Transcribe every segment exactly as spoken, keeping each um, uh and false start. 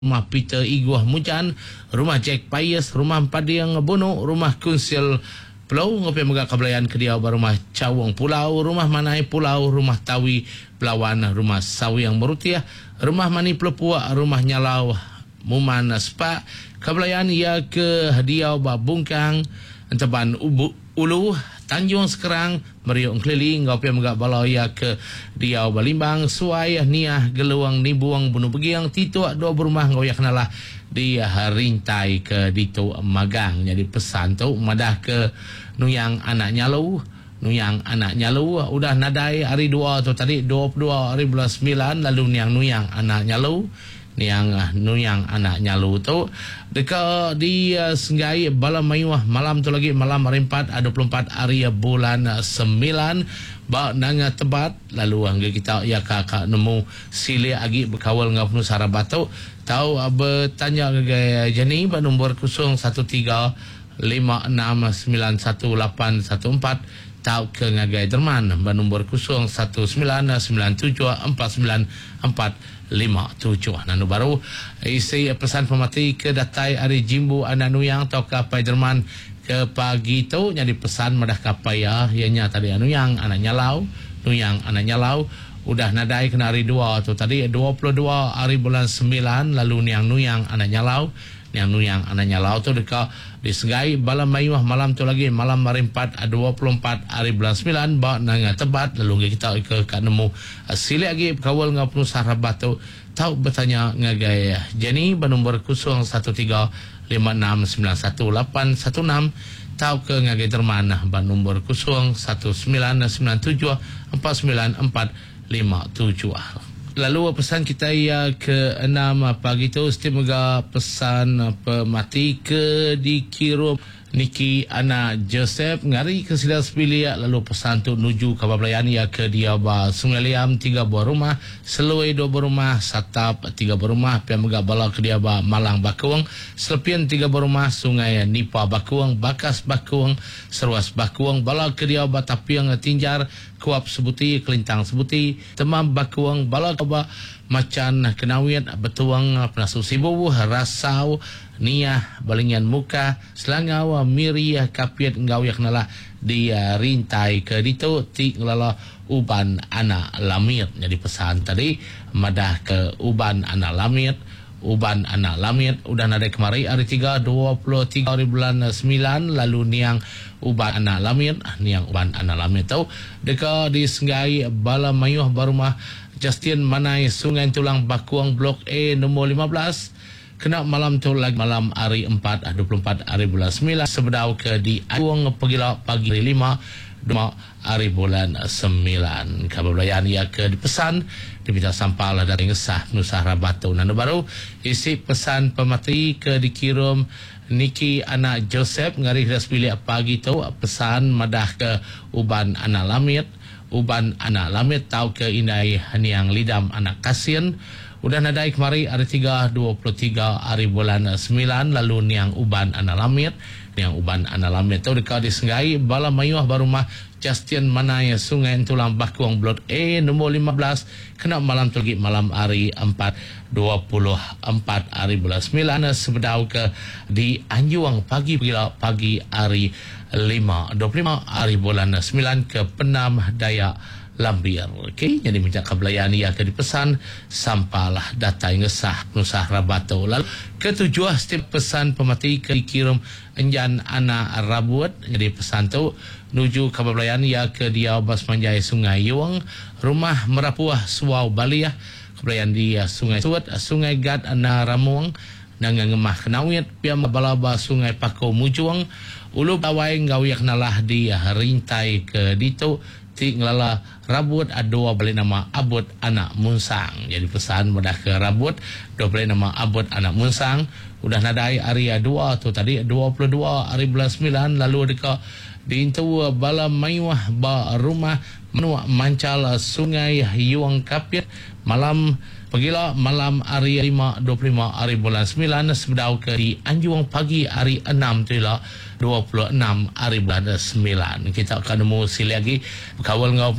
rumah Peter Iguah Mujan, rumah Jack Payes, rumah Padiang Bono, rumah Kunsil Pulau, ngopi megak Kabelayan Kediau, rumah Cawang Pulau, rumah Manai Pulau, rumah Tawi Pelawan, rumah Sawiang Merutiah, rumah Mani Pelepua, rumah Nyalau Muman Spa, Kabelayan ia ke Hadiau Babungkang, Antaban Ubu Ulu, Tanjung Sekerang, Meriuk Keliling, ngopi megak Balau ia ke Diau Balimbang, Suai Niah Geluang Nibuang Bunuh Begiang, Tito dua berumah ngoyak nalah di Rintai ke Dito Magang. Jadi pesan tu madah ke Nuyang anak nyalu, Nuyang anak nyalu udah nadai hari dua tu tadi dua puluh dua hari bulan sembilan, lalu niang Nuyang anak nyalu, niang Nuyang anak nyalu tu dekat di uh, Senggai Balam Mayuah malam tu lagi malam hari empat dua puluh empat hari bulan sembilan ba nanga tebat lalu angga kita ya kakak nemu sile agi berkawal ngau penuh sarah batuk tahu bertanya gaya jani ba nombor kosong satu tiga lima enam sembilan satu lapan satu empat tahu ke ngagai derman ba nombor kosong satu sembilan sembilan tujuh empat sembilan empat lima tujuh. Nanu baru isi pesan pemati ke datai ari Jimbu anak Nuyang atau ke Paiderman ke pagi tu jadi pesan madah kapaya ianya tadi Nuyang anak Nyalau, Nuyang anak Nyalau udah nadai kena hari dua tu tadi dua puluh dua hari bulan sembilan, lalu niang Nuyang anak Nyalau, niang Nuyang anak Nyalau tu dekat di Senggai Balam Mayuah malam tu lagi malam hari empat dua puluh empat hari bulan sembilan ba nanga tebat lalu kita ke kat nemu sile lagi kawal ngau penuh sahabat tu tahu bertanya ngagai jani bernombor kosong satu tiga lima enam sembilan satu lapan satu enam tahu ke ngagai derman bernombor kosong satu sembilan sembilan tujuh empat sembilan empat lima tujuh. Lalu pesan kita ya ke enam pagi tu semoga pesan pemati ke dikirim Niki anak Joseph ngari ke sila sepilia, lalu pesan tu nuju ke Bablayan ya ke Diaba Sungai Liam tiga buah rumah, Seloi dua buah rumah, Satap tiga buah rumah, Pian Megak Bala ke Diaba Malang Bakuang, Selepian tiga buah rumah, Sungai Nipa Bakuang, Bakas Bakuang, Seruas Bakuang, Bala ke Diaba Tapiang Tinjar, Kuap Sebuti, Kelintang Sebuti, Temam Bakuang, Bala Kaba Macan Kenawit, Betuang Penasu Sibu, Rasau Niah Balingan Muka, Selangau Miriah Kapiat Ngauyak nalah dia Rintai ke Dito Ti Ngelala Uban Anak Lamit. Jadi pesan tadi madah ke Uban Anak Lamit, Uban Anak Lamit udah nadai kemari hari tiga dua puluh tiga hari bulan sembilan, lalu niang Uban Anak Lamit, niang Uban Anak Lamit tu dekat di Senggai Balam Mayuah Barumah Justin Manai Sungai Tulang Bakuang Blok A nombor lima belas. Kena malam tu lagi malam hari empat dua puluh empat hari bulan sembilan sebedau ke di Aguang pagila pagi hari lima dua hari bulan sembilan. Kabelayan ia ke dipesan diminta sampailah dari ngesah Nusa Rabatu. Nanu baru isi pesan pemati ke dikirim Niki anak Joseph ngari ras pilih pagi tu pesan madah ke Uban Anak Lamit, Uban Anak Lamit tahu ke Indai Haniang Lidam anak Kasian udah nadai kemari hari tiga dua puluh tiga hari bulan sembilan, lalu niang Uban Anak Lamit, niang Uban Anak Lamit tu dekat di Senggai Balam Mayuah Barumah Justin Manai Sungai Tulang Bakuang Blok A nombor lima belas. Kena malam tu lagi malam hari empat dua puluh empat hari bulan sembilan sebedau ke di Anjuang pagi pagi pagi hari lima dua puluh lima hari bulan sembilan ke Penam Dayak Lambir. Okey, jadi minta Kabelayan ia ke dipesan sampailah data yang ngesah Nusa Rabatu. Lalu ketujuh setiap pesan pemati ke dikirim Enjan Anak Rabut. Jadi pesan tu nuju Kabelayan ia ke Diau Bas Manjai Sungai Yuang, rumah Merapuah Suau Baliah, Kabelayan dia Sungai Suat, Sungai Gad Anak Ramuang, Nangan Ngemah Kenawit, Piam Balaba Sungai Pako Mujuang, Ulu Bawai Ngauyak nalah di Rintai ke Dito Ti Ngelala Rabut dua balik nama Abut Anak Munsang. Jadi pesan mudah ke Rabut dua balik nama Abut Anak Munsang udah nadai hari dua tu tadi dua puluh dua hari bulan sembilan, lalu dekat di Intu Balam Mayuah ba rumah Menua Mancal Sungai Yuang Kapit malam pagila malam hari lima dua puluh lima hari bulan sembilan sebedau ke di Anjuang pagi hari enam tu lah dua puluh enam hari bulan sembilan. Kita akan nemu sila lagi kawal ngau penuh sarab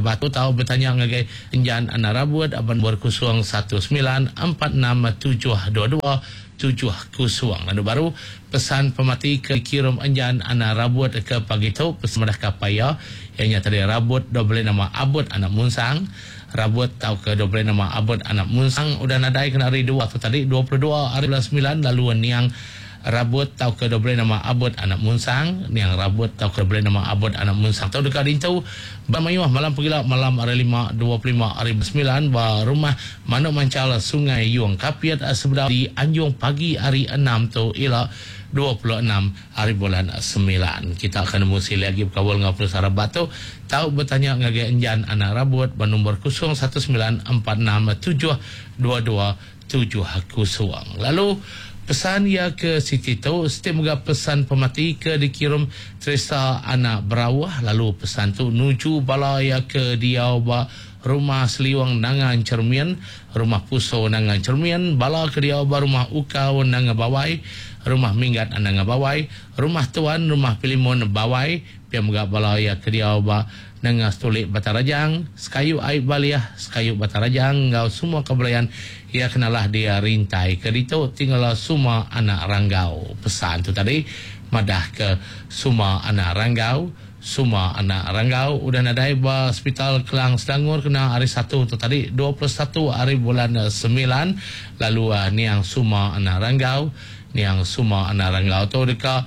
Rabatu tahu bertanya ngagai enjan ana rabut aban berkusuang satu sembilan empat enam tujuh dua dua tujuh kusuang. Lalu baru pesan pemati ke kirim enjan ana rabut ke pagi tu pesan dah kapaya ianya tadi rabut double nama abut anak munsang rabut tahu ke double nama abut anak munsang udah nadai kena hari dua tu tadi dua puluh dua hari bulan sembilan lalu niang rabut tahu ke double nama abut anak munsang niang rabut tahu ke double nama abut anak munsang tahu dekat itu bamayuh malam pagila malam hari lima dua puluh lima hari sembilan ba rumah mana mancal sungai Yuang Kapiat sebelah di Anjung pagi hari enam tu ila dua puluh enam hari bulan sembilan. Kita akan musi lagi berkawal dengan Penusah Rabatu tahu bertanya ngagai enjan anak rabut bernombor kosong satu sembilan empat enam tujuh dua dua tujuh kusuang. Lalu pesan ya ke Siti tu setiap moga pesan pemati ke dikirim Teresa anak berawah lalu pesan tu nuju bala ya ke dia ba rumah Seliwang nangan cermian rumah Puso nangan cermian bala ke dia ba rumah Ukau nangan bawai rumah Minggat nangan bawai rumah Tuan rumah Pilimon bawai pia moga bala ya ke dia ba nangan Stolik Batarajang sekayu aib baliah sekayu Batarajang ngau semua kebelayan ia kenalah dia rintai ke dito tinggal semua anak ranggau pesan tu tadi madah ke semua anak ranggau semua anak ranggau udah nadai ba hospital Kelang Selangor kena hari satu tu tadi dua puluh satu hari bulan sembilan lalu uh, niang semua anak ranggau niang semua anak ranggau tu dekat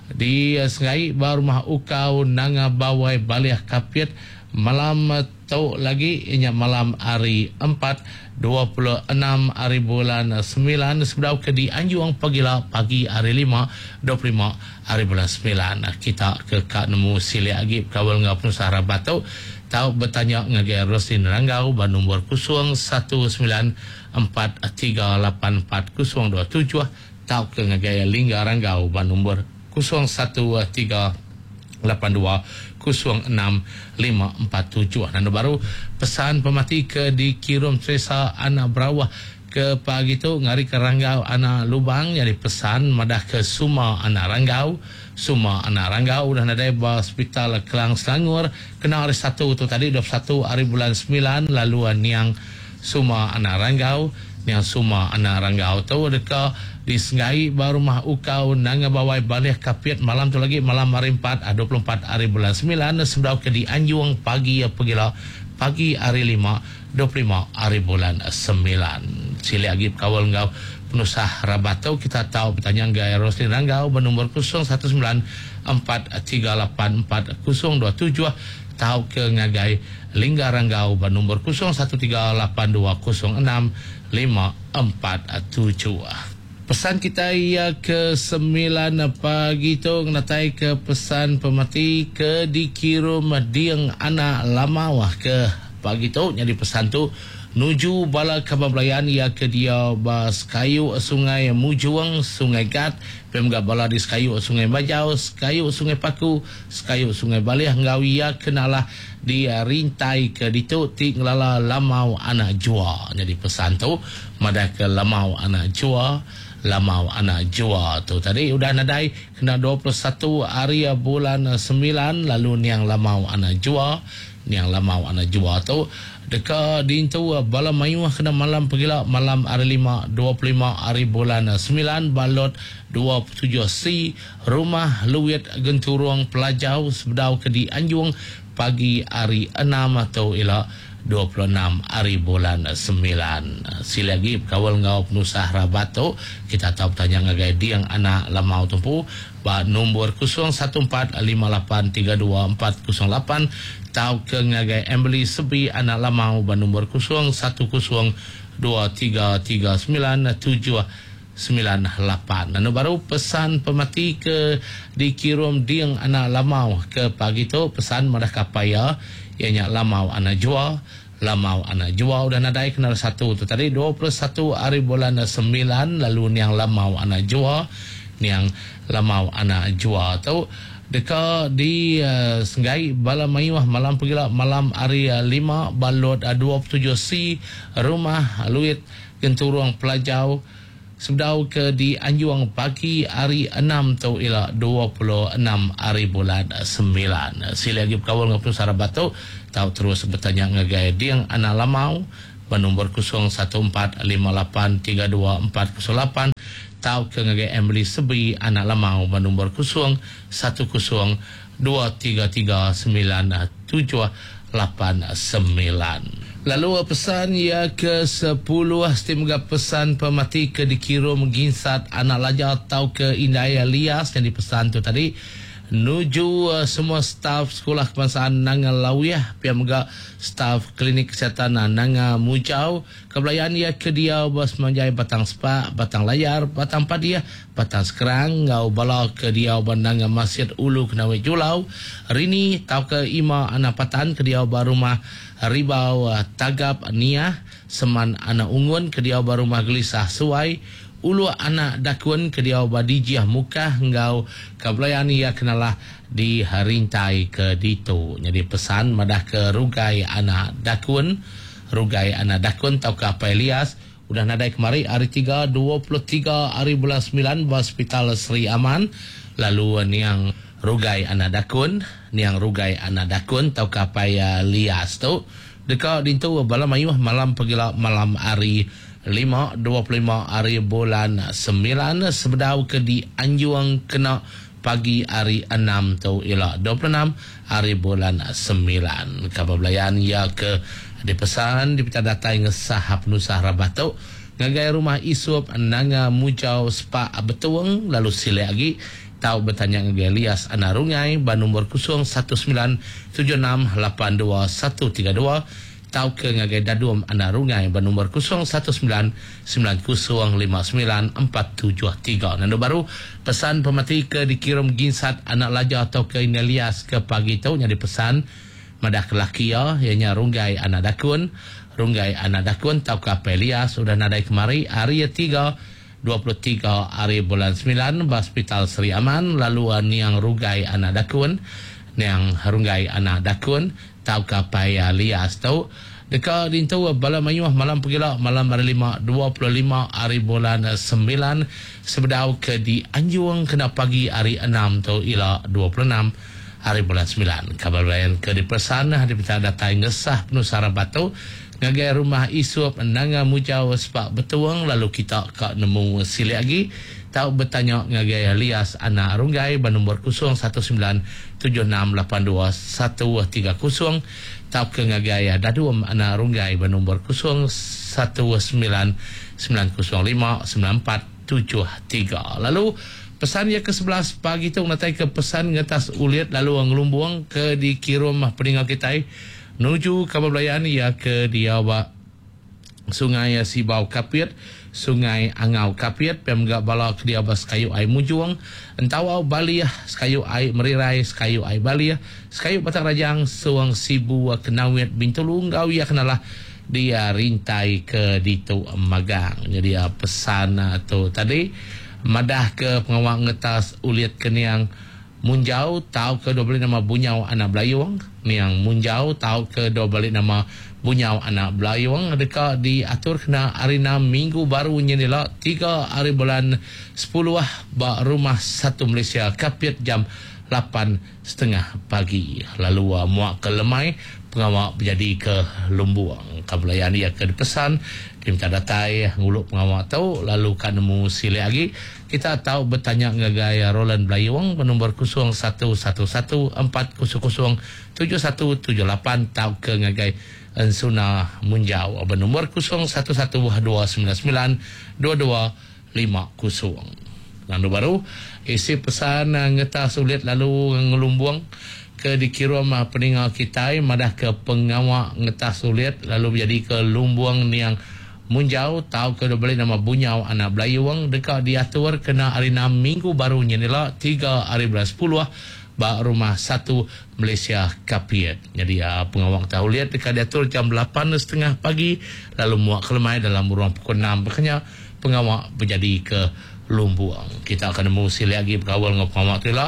di uh, sengai ba rumah Ukau nanga bawai baliah Kapiat malam uh, tu lagi inya malam hari empat dua puluh enam hari bulan sembilan sebelah ke di Anjuang pagila pagi hari lima dua puluh lima hari bulan sembilan. Kita ke Kak Nemu Sili lagi kawal ngau Penusah Rabatu tahu bertanya ngagai Roslin Ranggau ba nombor kusuang satu sembilan empat tiga lapan empat kusuang dua tujuh tahu ke ngagai Lingga Ranggau ba nombor kusuang satu tiga lapan dua kusuang enam lima empat tujuh. Dan baru pesan pemati ke dikirim Teresa anak berawah ke pagi tu ngari ke Ranggau anak lubang jadi pesan madah ke Suma anak Ranggau Suma anak Ranggau udah nadai ba hospital Kelang Selangor kena hari satu tu tadi dua puluh satu hari bulan sembilan lalu niang Suma anak Ranggau niang Suma anak Ranggau tu dekat di Sengai baru rumah Ukau nanga bawai balik Kapiat malam tu lagi malam hari empat dua puluh empat hari bulan sembilan sebelah ke di Anjuang pagi ya pagila pagi hari lima dua puluh lima hari bulan sembilan. Sili lagi kawal ngau Penusah Rabatu kita tahu bertanya gaya Roslin Ranggau bernombor kosong satu sembilan empat tiga lapan empat kosong dua tujuh tahu ke ngagai Lingga Ranggau bernombor kosong satu tiga lapan dua kosong enam lima empat tujuh. Pesan kita ia ke sembilan pagi tu ngatai ke pesan pemati ke dikirim diang anak lama wah ke pagi tu jadi pesan tu nuju bala kabablayan ia ke dia bas kayu sungai Mujuang sungai Gat pemga bala di kayu sungai Bajau kayu sungai Paku kayu sungai Baliah ngawi ia kenalah dia rintai ke ditu ti nglala lamau anak jua jadi pesan tu madah ke lamau anak jua lamau anak jua tu tadi udah nadai kena dua puluh satu hari bulan sembilan lalu niang lamau anak jua niang lamau anak jua tu dekat di itu bala mayuh kena malam pagila malam hari lima dua puluh lima hari bulan sembilan balot dua puluh tujuh C rumah Luit Genturuang Pelajau sebedau ke di Anjuang pagi hari enam atau ila dua puluh enam hari bulan sembilan. Sila lagi kawal ngau Penusah Rabatu kita tahu tanya ngagai diang anak lamau tumpu ba nombor kosong satu empat lima lapan tiga dua empat kosong lapan tahu ke ngagai Emily Sebi anak lamau ba nombor kosong satu kosong dua tiga tiga sembilan tujuh sembilan lapan. Dan baru pesan pemati ke dikirim diang anak lamau ke pagi tu pesan madah kapaya ianya lamau anak jua lamau anak jua udah nadai kenal satu tu tadi dua puluh satu hari bulan sembilan lalu niang lamau anak jua niang lamau anak jua tu dekat di uh, Sengai bala mayuah malam pagila malam hari uh, lima balot uh, dua puluh tujuh C rumah Luit Genturuang Pelajau sebedau ke di anjuang pagi hari enam tau ila dua puluh enam hari bulan sembilan. Sila lagi berkawal dengan penusara Batok, tahu terus bertanya ngagai diang anak lamau bernombor kosong satu empat lima lapan tiga dua empat kosong lapan, tahu ke ngagai Emily Sebi anak lamau bernombor kosong satu kosong dua tiga tiga sembilan tujuh lapan sembilan. Lalu pesan ya ke sepuluh semoga pesan pemati ke dikirim ginsat anak lajar atau ke Indaya Lias yang dipesan tu tadi nuju uh, semua staf sekolah kebangsaan Nanga Lawiyah pihak mega staf klinik kesihatan Nanga Mujau kebelayan ya ke dia bas manjai batang sepak batang layar batang padiah batang sekerang ngau bala ke dia Nanga Masjid Ulu Kenawe Julau rini tau ke ima anak patan ke dia rumah Ribau uh, Tagap Niah Seman anak ungun ke dia rumah Gelisah Suai Ulu anak dakun ke dia Badijiah Mukah ngau kebelayan ia kenalah di harintai ke dito. Jadi pesan madah ke rugai anak dakun rugai anak dakun tau ke apa Elias udah nadai kemari hari tiga dua puluh tiga hari bulan sembilan Hospital Sri Aman. Lalu ni yang rugai anak dakun ni yang rugai anak dakun tau ke apa Elias tu dekat dintu balam ayuh malam pegila malam hari lima dua puluh lima hari bulan sembilan sebedau ke di anjuang kena pagi hari enam tau ila dua puluh enam hari bulan sembilan kabablayan ya ke dipesan dipita datai ngesah penusah Rabatok ngagai rumah isup Nanga Mujau Spa Betuang lalu sila lagi tahu bertanya ngagai Elias Anarungai ban nombor kosong satu sembilan tujuh enam lapan dua satu tiga dua tahu ke ngagai Dadum Anarungai bernombor kosong satu sembilan sembilan kosong lima sembilan empat tujuh tiga. Nando baru pesan pemati ke dikirim ginsat anak lajar atau ke Inelias ke pagi tu yang dipesan madah kelaki ya ianya runggai anak dakun runggai anak dakun tahu ke apa Elias sudah nadai kemari hari tiga dua puluh tiga hari bulan sembilan Hospital Sri Aman lalu niang runggai anak dakun niang runggai anak dakun tahu ke apa Elias tu dekat dintu bala mayuh malam pegila malam hari lima dua puluh lima hari bulan sembilan sebedau ke di anjuang kena pagi hari enam tu ila dua puluh enam hari bulan sembilan kabar lain ke di persana di pita datai ngesah penusara Batu ngagai rumah isup Nanga Mujau Sepak Betuang lalu kita kak nemu sili lagi tahu bertanya ngagai Elias anak runggai bernombor kosong satu sembilan tujuh enam lapan dua satu tiga kosong tahu ke ngagai Dadum anak runggai bernombor kosong satu sembilan sembilan kosong lima sembilan empat tujuh tiga. Lalu pesan ya ke sebelas pagi tu natai ke pesan ngetas uliat lalu ngelumbuang ke dikirim peninggal kita nuju kabablayan ya ke diawa Sungai Sibau Kapit Sungai Angau Kapit pemga bala ke diawa Sekayu Ai Mujuang entawau Baliah Sekayu Ai Merirai Sekayu Ai Baliah Sekayu Batang Rajang Suang Sibu Kenawit Bintulung gau ya kenalah dia rintai ke ditu magang. Jadi ya, pesan atau tadi madah ke pengawal ngetas uliat keniang Munjau tahu ke dua balik nama Bunyau anak Belayuang niang Munjau tahu ke dua balik nama Bunyau anak Belayuang dekat diatur kena hari enam minggu baru nyenila tiga hari bulan sepuluh ba rumah satu Malaysia Kapit jam lapan setengah pagi lalu uh, muak ke Lemai pengawal menjadi ke Lumbuang kabelayan ia ke dipesan diminta datai nguluk pengawal tahu lalu kan nemu sili lagi kita tahu bertanya ngagai Roland Belayuang bernombor kosong satu satu satu empat kosong kosong tujuh satu tujuh lapan tahu ke ngagai Ensuna Munjau bernombor kosong satu satu dua sembilan sembilan dua dua lima kosong. Lalu baru isi pesan ngetas sulit lalu ngelumbuang ke dikirim peninggal kita madah ke pengawak ngetas sulit lalu menjadi ke lumbuang niang Munjau tahu ke balik nama Bunyau anak Belayuang dekat diatur kena hari enam minggu baru nyenila tiga hari bulan sepuluh ba rumah satu Malaysia Kapit. Jadi ya, pengawak tahu lihat dekat diatur jam lapan setengah pagi lalu muak ke Lemai dalam ruang pukul enam makanya pengawak menjadi ke Lumbuang. Kita akan nemu sili lagi berkawal dengan pengawak tu lah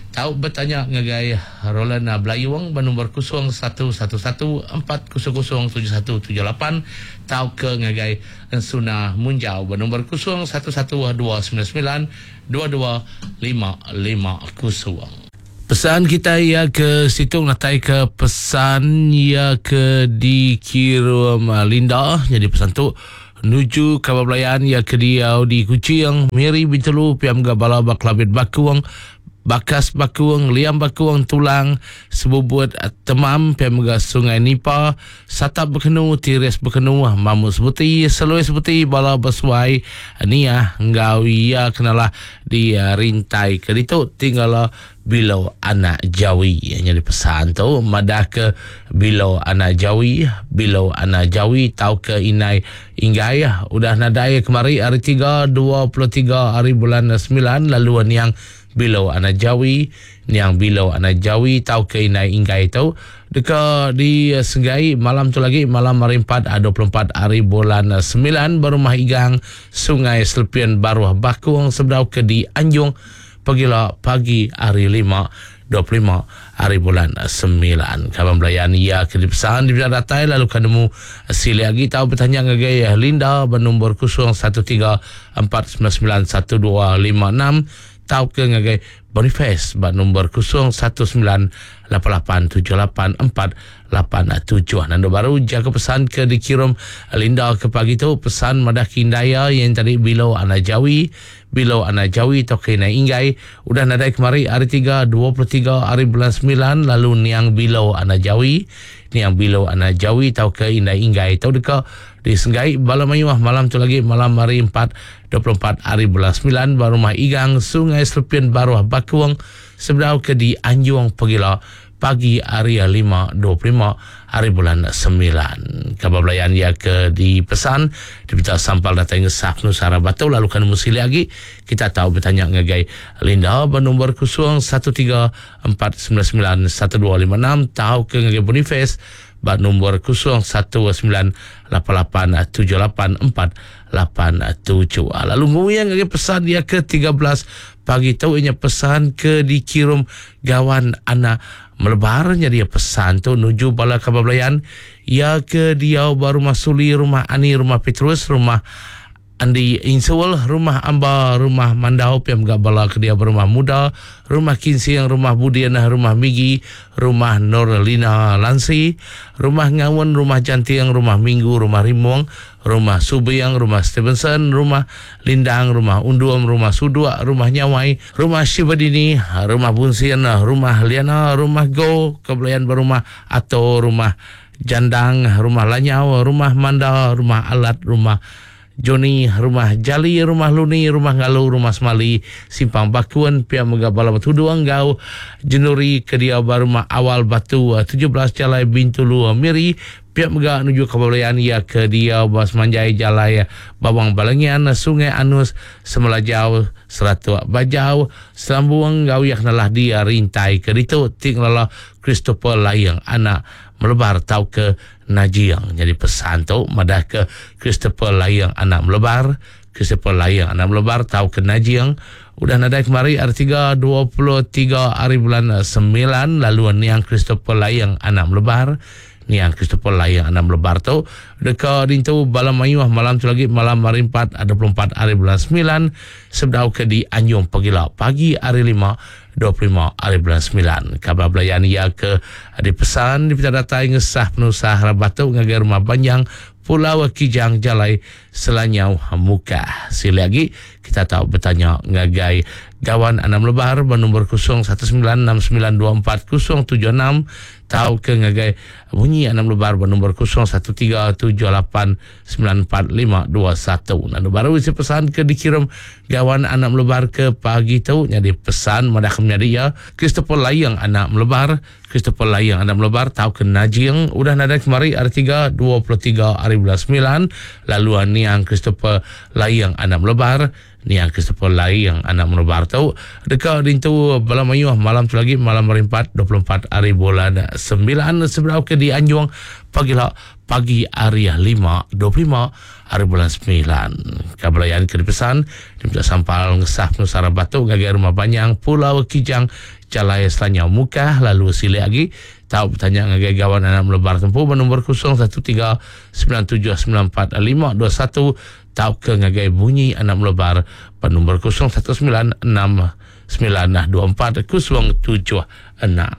tahu bertanya ngagai Roland Belayuang bernombor kosong satu satu satu empat kosong kosong tujuh satu tujuh lapan, tahu ke ngagai Suna Munjau bernombor kosong satu satu dua sembilan sembilan dua dua lima lima kosong. Pesan kita ya ke situ natai ke pesan ya ke dikirim Linda, jadi pesan tu nuju kabablayan ya ke diau di Kuching Miri Bitulu piam gabala baklabit bakuang bakas bakuang liam bakuang tulang sebubut temam piam ga sungai Nipa satap berkenu tiris berkenu mamu sebuti seloi sebuti bala bersuai nia ngau ia kenalah di rintai ke itu tinggal Bilau Anak Jawi. Jadi pesan tu madah ke Bilau Anak Jawi, Bilau Anak Jawi tahu ke inai inggai udah nadai kemari hari tiga dua puluh tiga hari bulan sembilan laluan yang Bilau Anak Jawi, yang Bilau Anak Jawi tahu ke inai inggai tu dekat di Senggai malam tu lagi malam hari empat dua puluh empat hari bulan sembilan berumah igang Sungai Selepian Baruah Bakuang sebedau ke di Anjung pagilah pagi hari lima dua puluh lima hari bulan sembilan. Kawan belayan ia ke pesan di bidang datai lalu kanemu sili lagi tahu bertanya ngagai Linda bernombor kosong satu tiga empat sembilan sembilan satu dua lima enam, tahu ke ngagai Boniface bernombor kosong satu sembilan lapan lapan tujuh lapan empat lapan tujuh. Nando baru jaga pesan ke dikirim Linda ke pagi tu pesan madah kindaya yang tadi Bilau Anak Jawi, Bilau Anak Jawi toke na inggai udah nadai kemari hari tiga dua puluh tiga hari bulan sembilan lalu niang Bilau Anak Jawi, niang Bilau Anak Jawi tau ke indai inggai tau deka di Senggai Bala Mayuah malam tu lagi malam hari empat dua puluh empat hari bulan sembilan barumah igang Sungai Selepian Baruah Bakuang sebedau ke di Anjung pagila pagi hari lima dua puluh lima hari bulan sembilan. Kabar belayan ya ke di pesan dipita sampal datang ngesap Nusara Batu lalu kan musili lagi kita tahu bertanya ngagai Linda bernombor kosong satu tiga empat sembilan sembilan satu dua lima enam, tahu ke ngagai Boniface bernombor kosong satu sembilan lapan lapan tujuh lapan empat lapan tujuh. Lalu nguyang ngagai pesan dia ke tiga belas pagi tahu inya pesan ke dikirim gawan anak melebarnya dia pesan tu nuju bala kabablayan ya ke dia baru masuli rumah Ani, rumah Petrus, rumah Andi Insul, rumah Amba, rumah Mandau piam gabala ke dia berumah muda, rumah Kinsiang, rumah Budiana, rumah Migi, rumah Norlina Lansi, rumah Ngawan, rumah Jantiang, rumah Minggu, rumah Rimong, rumah Subiang, rumah Stevenson, rumah Lindang, rumah Unduam, rumah Sudua, rumah Nyawai, rumah Shibadini, rumah Bunsian, rumah Liana, rumah Go, kebelayan berumah atau rumah Jandang, rumah Lanyau, rumah Manda, rumah Alat, rumah Joni, rumah Jali, rumah Luni, rumah Ngalu, rumah Semali, Simpang Bakuan, pihak Megabala Batu Duanggau, Jenuri, Kedia Barumah Awal Batu, tujuh belas Jalai Bintulu Miri, pihak Mega menuju Kabablayan ya ke dia Bas Manjai Jalai Bawang Balengian, Sungai Anus, Semelajau, Seratu Bajau, Selambuang Gau yak nalah dia rintai ke itu tinggalah Christopher Layang anak melebar tahu ke Najiang. Jadi pesan tu madah ke Christopher Layang anak melebar, Christopher Layang anak melebar tahu ke Najiang. Udah nadai kemari hari tiga dua puluh tiga hari bulan sembilan laluan niang Christopher Layang anak melebar. Niang Christopher Layang anak melebar tu dekat dintu Bala Mayuah malam tu lagi malam hari empat dua puluh empat hari bulan sembilan sebedau ke di Anjung pagila pagi hari lima dua puluh lima hari bulan sembilan. Kabar belayan ia ke di pesan di pita data ngesah penusah Rabatu ngagai rumah Banjang Pulau Kijang Jalai Selanyau Muka. Sila lagi kita tahu bertanya ngagai gawan anak melebar bernombor kosong satu sembilan enam sembilan dua empat kosong tujuh enam, tahu ke ngagai bunyi anak melebar bernombor kosong satu tiga tujuh lapan sembilan empat lima dua satu. Nah baru isi pesan ke dikirim gawan anak melebar ke pagi tu jadi pesan madah menjadi ya Christopher Layang anak melebar, Christopher Layang anak melebar tahu ke Najiang udah nada kemari hari tiga dua puluh tiga hari bulan sembilan laluan niang Christopher Layang anak melebar, niang Christopher Layang anak melebar tahu dekat dintu Bala Mayuah malam tu lagi malam hari empat dua puluh empat hari bulan sembilan seberau ke di Anjung pagilah pagi hari lima dua puluh lima hari bulan sembilan. Kabelayaan ke pesan diminta sampal ngesah penusara batu gagai rumah Banyang Pulau Kijang Jalaya Selanyau Muka. Lalu sili lagi tahu bertanya ngagai gawan anak melebar tempuh bernombor kosong satu tiga sembilan tujuh sembilan empat lima dua satu. Tahu ke ngagai bunyi anak melebar bernombor kosong satu sembilan enam sembilan dua empat kosong tujuh enam.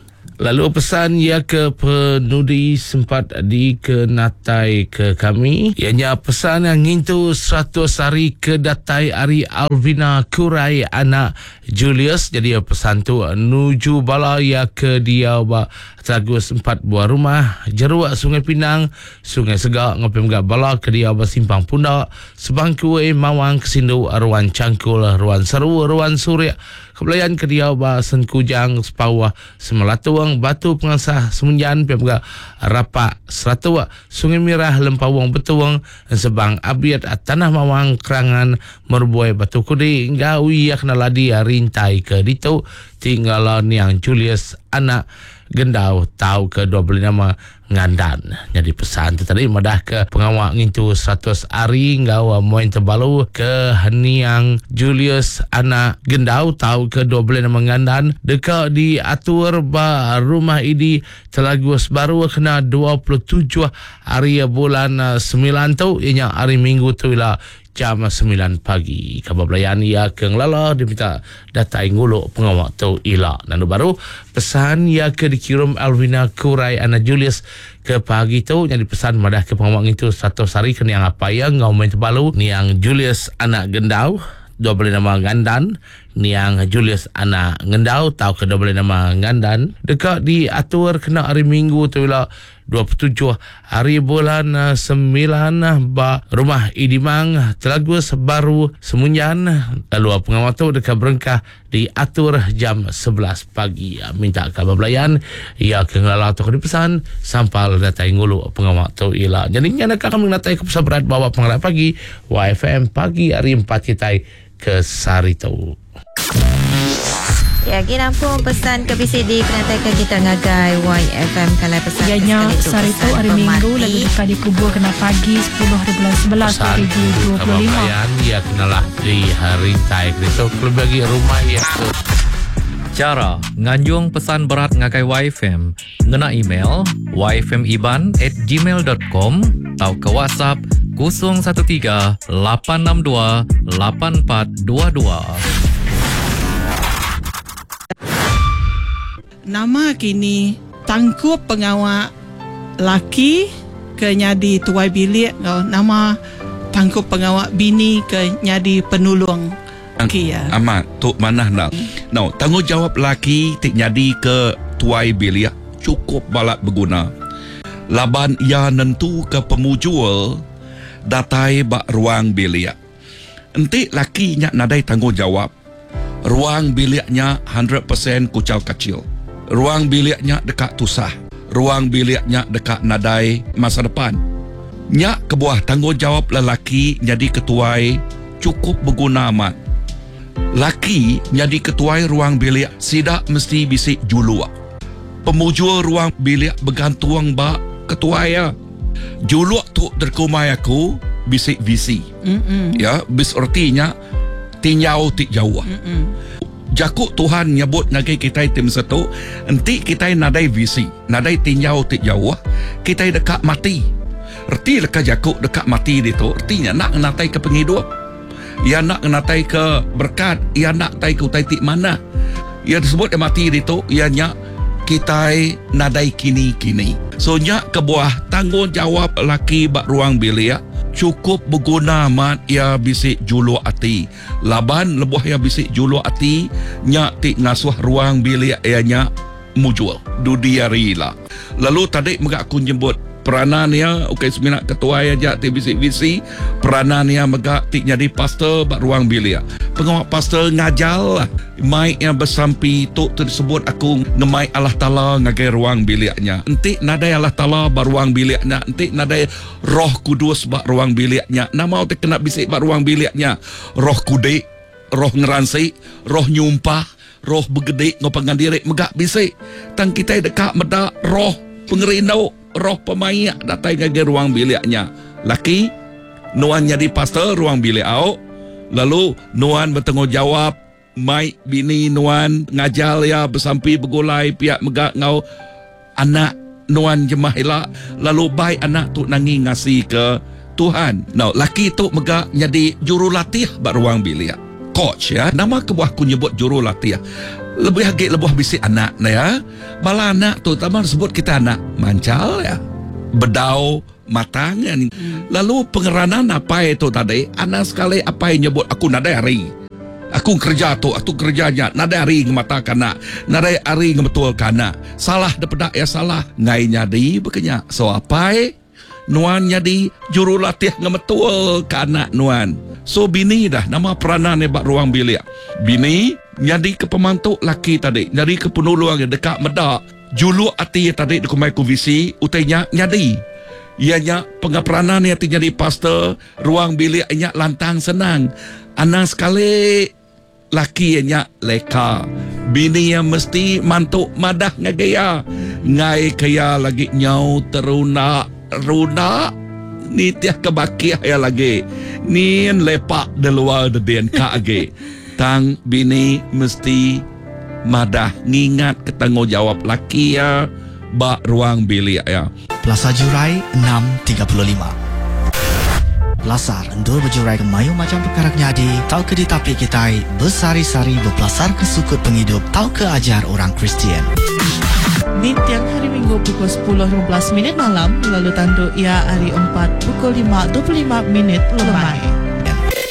Lalu pesan ia ke penudi sempat dikenatai ke kami. Ianya pesan yang ngintu seratus hari ke datai Ari Alvina Kurai anak Julius. Jadi pesan tu nuju bala ia ke dia Tragus empat buah rumah Jeruk Sungai Pinang Sungai Segak ngopi megak bala ke dia Simpang Pundak Sebangku Mawang Kesindu Ruan Cangkul Ruan Seru Ruan Surya Kebelayan ke dia Sen Kujang Sepawah Semelatuang Batu Pengasah Semunjan Pemegak Rapak Seratua Sungai Mirah Lempawang Betuang Sebang Abiat Tanah Mawang Kerangan Merbuai Batu Kudi Ngawi Yakna Ladi Rintai ke Dito Tinggalan yang Julius anak Gendau tahu ke dua puluh nama Ngandan. Jadi pesan tu tadi madah ke pengawak ngintu seratus hari ngau moin terbalu ke Haniang Julius anak Gendau tahu ke dua puluh nama Ngandan dekat di atur ba rumah ini Telagus baru kena dua puluh tujuh hari bulan sembilan tu ianya hari Minggu tu ialah jam sembilan pagi. Kabar belayan ia ke ngelala diminta datai nguluk pengawak tu ila. Nandu baru pesan ia ke dikirim Alvina Kurai anak Julius ke pagi tu yang dipesan madah ke pengawak itu satu hari ke niang apa yang ngau main terbalu niang Julius anak Gendau dua boleh nama Ngandan niang Julius anak Ngendau tahu ke dua boleh nama Ngandan dekat di atur kena hari Minggu tu ialah dua puluh tujuh hari bulan sembilan ba rumah Idimang Telagus baru Semunyan. Lalu pengawal tu dekat berengkah diatur jam sebelas pagi. Minta kabar belayan ia ke ngelala tu dipesan sampal datai ngulu pengawal tu ialah. Jadi nyana kami natai ke pusat berat bawa pengarah pagi Y F M pagi hari empat kita ke Sarito. Ya, kita pun pesan ke P C D penantikan kita ngagai Y F M kalau pesan. Ianya Sarito hari Minggu lalu dekat dikubur kena pagi sepuluh hari bulan sebelas dua ribu dua puluh lima. Ya kenalah di hari taik itu bagi rumah ya. Cara nganjung pesan berat ngagai Y F M ngena email y f m iban at gmail dot com atau ke WhatsApp kosong satu tiga lapan enam dua lapan empat dua dua. Nama kini tangkup pengawak laki ke nyadi tuai bilik. Nama tangkup pengawak bini ke nyadi penulung. Okay, ya. Amat tok manah nak. No, tanggungjawab laki tik nyadi ke tuai bilik cukup balat berguna. Laban ia nentu ke pemujul datai bak ruang bilik. Entik laki nyak nadai tanggungjawab. Ruang biliknya one hundred percent kucau kacil. Ruang biliknya dekat tusah. Ruang biliknya dekat nadai masa depan. Nyak kebuah tanggungjawab lelaki jadi ketuai cukup berguna amat. Laki jadi ketuai ruang bilik sidak mesti bisik julua. Pemujul ruang bilik bergantung bak ketuai ya. Julua tu derkumai aku bisik visi. Mm-mm. Ya, bis artinya tinyau tik jauh. Mm-mm. Jakuk Tuhan nyebut ngagai kita tim satu, enti kita nadai visi, nadai tinyau tik jauh, kita dekat mati. Erti leka jakuk dekat mati itu, artinya nak natai ke penghidup. Ia nak natai ke berkat, ia nak tai ke utai tik mana. Ia disebut mati itu, ia nyak kita nadai kini-kini. So nyak kebuah tanggungjawab laki bak ruang bilik cukup berguna mat ia bisik julu ati. Laban lebuh ia bisik julu ati nyak tik ngasuh ruang bilik ia nyak mujul dudiarila. Lalu tadi megak aku nyebut peranan ia okey seminak ketua aja tik bisik visi peranan ia megak tik jadi pastor bak ruang bilik. Pengawak pastor ngajal lah. Mai yang bersampi tu tersebut aku ngemai Allah Ta'ala ngagai ruang biliknya. Entik nadai Allah Ta'ala bak ruang biliknya. Entik nadai Roh Kudus bak ruang biliknya. Nama tu kena bisik bak ruang biliknya. Roh kudik, roh ngeransi, roh nyumpah, roh bergedik ngopangan diri megak bisik. Tang kita dekat medak roh pengerindau, roh pemayak datai ngagai ruang biliknya. Laki Nuan jadi pastor ruang bilik au. Lalu Nuan bertanggungjawab mai bini Nuan ngajar ya bersampi bergulai pihak megak ngau anak Nuan jemah elak. Lalu baik anak tu nangi ngasih ke Tuhan. Now, laki tu megak jadi jurulatih bak ruang bilik. Coach ya. Nama kebuah ku nyebut jurulatih. Lebih agak lebih bisik anak na ya. Bala anak tu taman sebut kita anak mancal ya. Bedau matang ya. Lalu pengeranan apa itu tadi? Anak sekali apa yang nyebut aku nadai hari. Aku kerja tu, aku kerjanya nadai hari ngemata kana. Nadai hari ngebetul kana. Salah daripada ya salah. Ngai nyadi bekenya. So apa Nuan jadi jurulatih ngebetul kana Nuan. So bini dah nama peranan bak ruang bilik. Bini jadi ke pemantuk laki tadi, jadi ke penolong yang dekat medak. Juluk hati tadi dikumai ku visi, utainya nyadi. Ianya pengaperanan yang jadi pastor ruang bilik ianya lantang senang. Anak sekali laki ianya leka. Bini yang mesti mantuk madah ngagaya. Ngai kaya lagi nyau teruna runa ni tiah kebakiah ya lagi. Ni lepak di luar den ka age. Tang bini mesti madah ngingat ketanggungjawab laki ya bak ruang bilik ya. Plaza Jurai enam tiga puluh lima. Lasar endur berjurai ke mayu macam perkara nyadi. Tau ke di tapi kita bersari-sari berpelasar ke sukut penghidup. Tau ke ajar orang Kristian. Di tiang hari Minggu pukul sepuluh lima belas minit malam, lalu tanduk ia hari empat pukul lima dua puluh lima minit lemai.